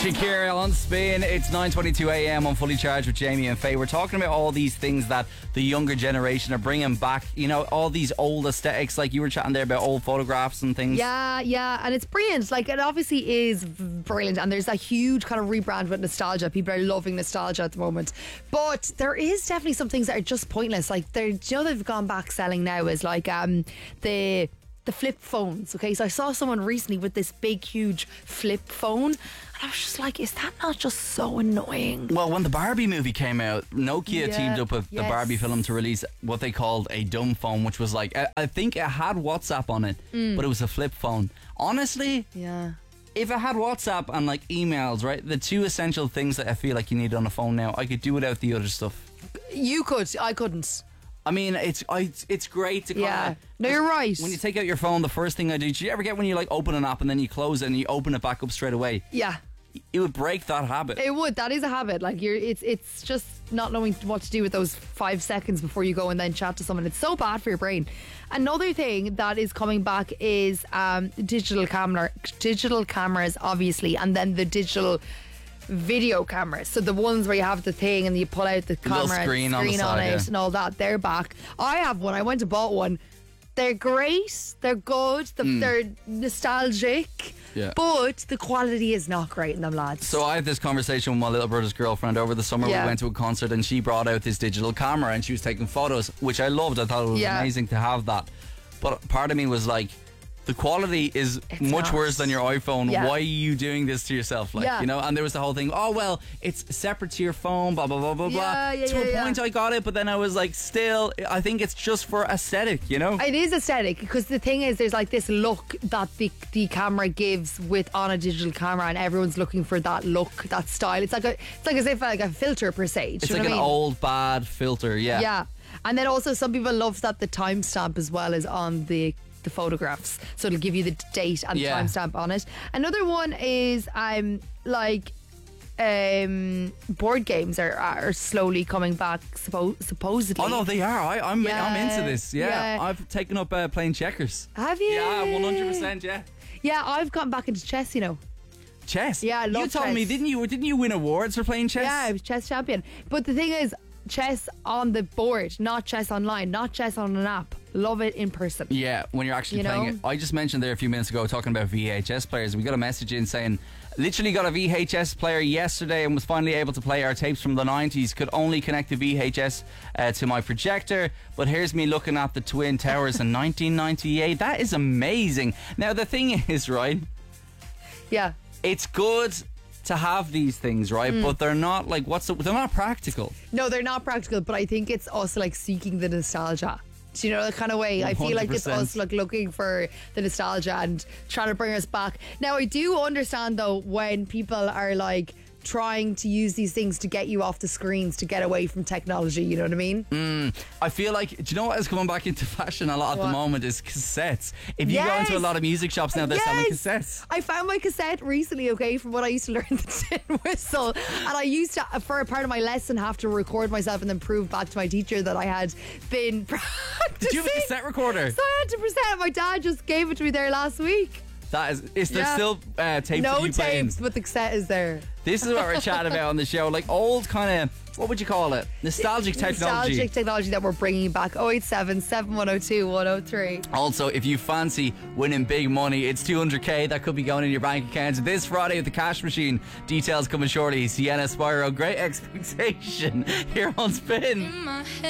Shakira on Spin. It's 9:22 a.m. on Fully Charged with Jamie and Faye. We're talking about all these things that the younger generation are bringing back. You know, all these old aesthetics, like you were chatting there about old photographs and things. Yeah, and it's brilliant. Like, it obviously is brilliant, and there's that huge kind of rebrand with nostalgia. People are loving nostalgia at the moment, but there is definitely some things that are just pointless. Like, they've gone back selling now is like the flip phones. Okay, so I saw someone recently with this big huge flip phone, and I was just like, is that not just so annoying? Well, when the Barbie movie came out, Nokia teamed up with the Barbie film to release what they called a dumb phone, which was like, I think it had WhatsApp on it, but it was a flip phone. Honestly, if it had WhatsApp and like emails, right, the two essential things that I feel like you need on a phone now, I could do without the other stuff. You could, I couldn't. I mean, it's great to kind of... No, you're right. When you take out your phone, the first thing I do... Did you ever get when you like open an app and then you close it and you open it back up straight away? Yeah. It would break that habit. It would. That is a habit. Like, it's just not knowing what to do with those 5 seconds before you go and then chat to someone. It's so bad for your brain. Another thing that is coming back is digital cameras, obviously, and then the digital video cameras. So the ones where you have the thing and you pull out the camera screen on it and all that, they're back. I have one. I went and bought one. They're great. They're good. They're nostalgic. Yeah. But the quality is not great in them, lads. So I had this conversation with my little brother's girlfriend over the summer. Yeah. We went to a concert and she brought out this digital camera and she was taking photos, which I loved. I thought it was amazing to have that. But part of me was like, the quality is much worse than your iPhone. Yeah. Why are you doing this to yourself? Like, you know, and there was the whole thing, oh, well, it's separate to your phone, blah, blah, blah, blah, blah. To a point I got it, but then I was like, still, I think it's just for aesthetic, you know? It is aesthetic, because the thing is, there's like this look that the camera gives on a digital camera, and everyone's looking for that look, that style. It's like as if like a filter per se. It's like an old bad filter, Yeah. And then also some people love that the timestamp as well is on the photographs, so it'll give you the date and the timestamp on it. Another one is board games are slowly coming back, supposedly. Oh no, they are. I'm into this. Yeah. I've taken up playing checkers. Have you? Yeah, 100%. Yeah, I've gotten back into chess. You know, chess. Yeah, I love You told chess. me, didn't you win awards for playing chess? Yeah, I was chess champion. But the thing is, chess on the board, not chess online, not chess on an app. Love it in person. Yeah, when you're actually playing it. I just mentioned there a few minutes ago talking about VHS players. We got a message in saying, literally got a VHS player yesterday and was finally able to play our tapes from the 90s. Could only connect the VHS to my projector, but here's me looking at the Twin Towers in 1998. That is amazing. Now the thing is, right? Yeah. It's good to have these things, right? But they're not like, they're not practical. No, they're not practical, but I think it's also like seeking the nostalgia. Do you know, the kind of way? 100%. I feel like it's us like looking for the nostalgia and trying to bring us back. Now, I do understand though when people are like trying to use these things to get you off the screens, to get away from technology, you know what I mean? I feel like, do you know what is coming back into fashion a lot at the moment is cassettes. If you go into a lot of music shops now, they're selling cassettes. I found my cassette recently, okay, from when I used to learn the tin whistle, and I used to, for a part of my lesson, have to record myself and then prove back to my teacher that I had been practicing. Did you have a cassette recorder? So 100%. My dad just gave it to me there last week. Is there still tapes no of you playing? tapes, but the cassette is there. This is what we're chatting about on the show, like old kind of, what would you call it? Nostalgic technology. Nostalgic technology that we're bringing back. 087 7102 103. Also, if you fancy winning big money, it's 200k that could be going in your bank account this Friday at the Cash Machine. Details coming shortly. Sienna Spyro, Great Expectation here on Spin.